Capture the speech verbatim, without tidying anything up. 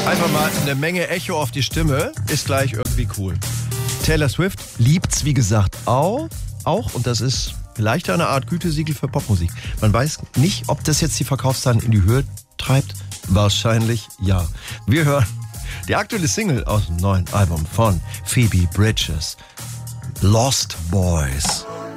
Einfach mal eine Menge Echo auf die Stimme, ist gleich irgendwie cool. Taylor Swift liebt's, wie gesagt, auch, auch und das ist vielleicht eine Art Gütesiegel für Popmusik. Man weiß nicht, ob das jetzt die Verkaufszahlen in die Höhe treibt. Wahrscheinlich ja. Wir hören die aktuelle Single aus dem neuen Album von Phoebe Bridgers, Lost Boys.